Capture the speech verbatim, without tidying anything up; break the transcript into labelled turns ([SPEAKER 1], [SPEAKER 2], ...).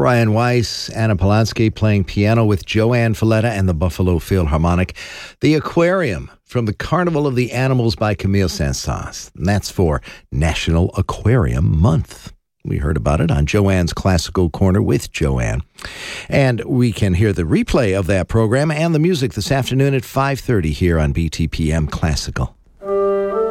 [SPEAKER 1] Ryan Weiss, Anna Polanski playing piano with Joanne Falletta and the Buffalo Philharmonic. The Aquarium from the Carnival of the Animals by Camille Saint-Saëns. And that's for National Aquarium Month. We heard about it on Joanne's Classical Corner with Joanne. And we can hear the replay of that program and the music this afternoon at five thirty here on B T P M Classical.